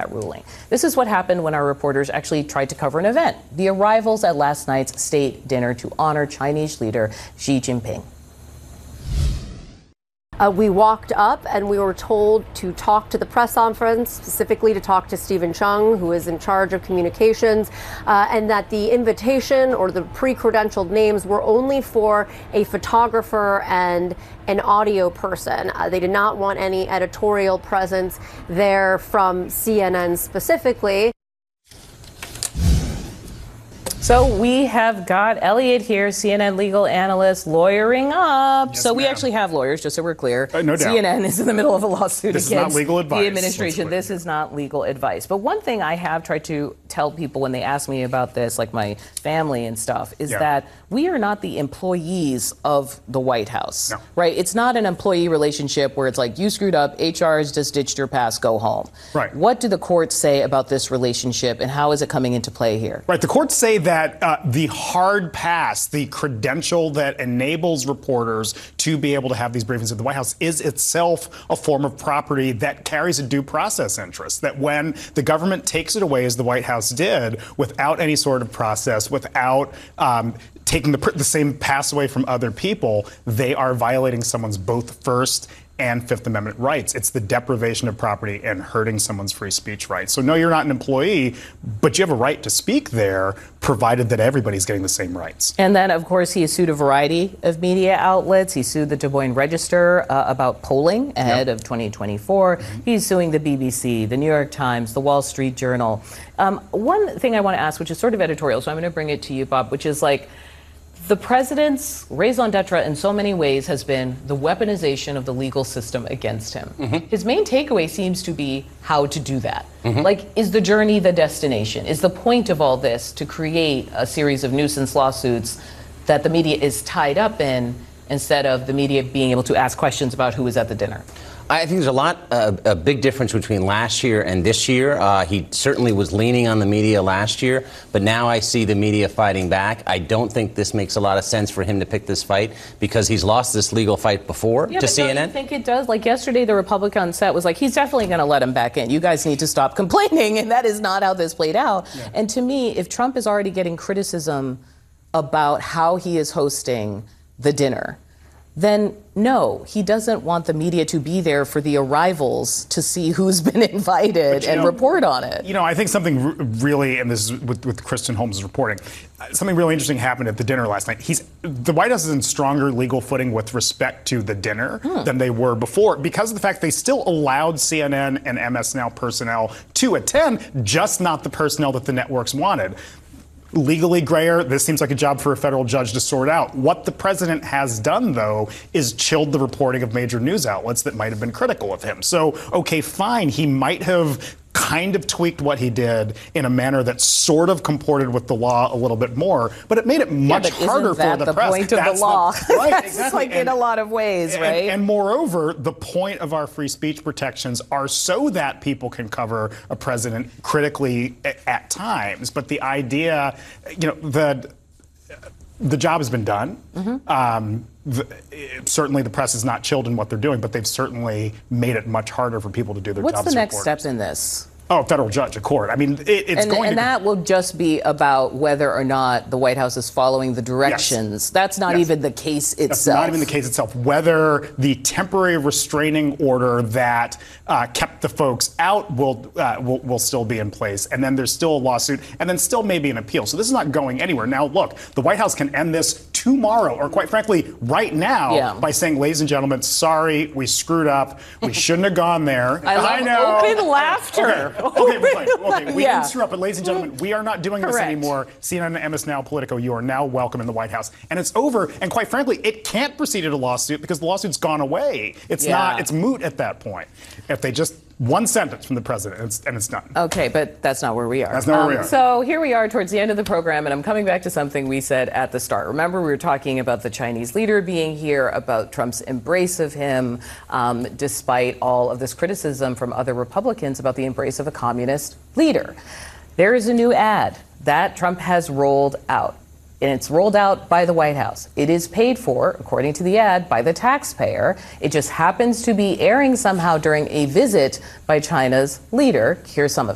that ruling. This is what happened when our reporters actually tried to cover an event, the arrivals at last night's state dinner to honor Chinese leader Xi Jinping. We walked up and we were told to talk to the press conference, specifically to talk to Stephen Chung, who is in charge of communications, and that the invitation or the pre-credentialed names were only for a photographer and an audio person. They did not want any editorial presence there from CNN specifically. So we have got Elliot here, CNN legal analyst, lawyering up. Yes, so we ma'am. actually have lawyers, just so we're clear. No doubt. CNN is in the middle of a lawsuit This against is not legal advice. the administration. This is not legal advice. But one thing I have tried to tell people when they ask me about this, like my family and stuff, is that we are not the employees of the White House, right? It's not an employee relationship where it's like you screwed up, HR has just ditched your pass, go home. Right. What do the courts say about this relationship and how is it coming into play here? Right. The courts say that the hard pass, the credential that enables reporters to be able to have these briefings at the White House is itself a form of property that carries a due process interest, that when the government takes it away, as the White House did, without any sort of process, without taking the same pass away from other people, they are violating someone's both First and Fifth Amendment rights. It's the deprivation of property and hurting someone's free speech rights. So no, you're not an employee, but you have a right to speak there, provided that everybody's getting the same rights. And then, of course, he has sued a variety of media outlets. He sued the Des Moines Register about polling ahead of 2024. He's suing the BBC, the New York Times, the Wall Street Journal. One thing I want to ask, which is sort of editorial, so I'm going to bring it to you, Bob, which is like, the president's raison d'etre in so many ways has been the weaponization of the legal system against him. His main takeaway seems to be how to do that. Like, is the journey the destination? Is the point of all this to create a series of nuisance lawsuits that the media is tied up in instead of the media being able to ask questions about who was at the dinner? I think there's a big difference between last year and this year. He certainly was leaning on the media last year, but now I see the media fighting back. I don't think this makes a lot of sense for him to pick this fight because he's lost this legal fight before to CNN. Don't you think it does? Like yesterday, the Republican on set was like, he's definitely going to let him back in. You guys need to stop complaining, and that is not how this played out. And to me, if Trump is already getting criticism about how he is hosting the dinner, then no, he doesn't want the media to be there for the arrivals to see who's been invited and report on it. You know, I think something really, and this is with Kristen Holmes' reporting, something really interesting happened at the dinner last night. The White House is in stronger legal footing with respect to the dinner than they were before because of the fact they still allowed CNN and MS Now personnel to attend, just not the personnel that the networks wanted. Legally, Greyer, this seems like a job for a federal judge to sort out. What the president has done, though, is chilled the reporting of major news outlets that might have been critical of him. So, okay, fine, he might have kind of tweaked what he did in a manner that sort of comported with the law a little bit more, but it made it much harder for the press. Point of the law. Right, That's exactly. like in a lot of ways, right? And moreover, the point of our free speech protections are so that people can cover a president critically at times. But the idea, you know, the job has been done. Certainly the press is not chilled in what they're doing, but they've certainly made it much harder for people to do their jobs. What's the next step in this? Oh, federal judge, a court. I mean, it's going to... And that will just be about whether or not the White House is following the directions. That's not even the case itself. That's not even the case itself. Whether the temporary restraining order that kept the folks out will still be in place. And then there's still a lawsuit, and then still maybe an appeal. So this is not going anywhere. Now, look, the White House can end this tomorrow, or quite frankly, right now, by saying, ladies and gentlemen, sorry, we screwed up. We shouldn't have gone there. I know. Open laughter. Okay, we didn't screw up, but ladies and gentlemen, we are not doing this anymore. CNN and MS Now, Politico, you are now welcome in the White House. And it's over, and quite frankly, it can't proceed to a lawsuit because the lawsuit's gone away. It's not, it's moot at that point. If they just, one sentence from the president, and it's done. Okay, but that's not where we are. That's not where we are. So here we are towards the end of the program, and I'm coming back to something we said at the start. Remember, we were talking about the Chinese leader being here, about Trump's embrace of him, despite all of this criticism from other Republicans about the embrace of a communist leader. There is a new ad that Trump has rolled out. And it's rolled out by the White House. It is paid for, according to the ad, by the taxpayer. It just happens to be airing somehow during a visit by China's leader. Here's some of it.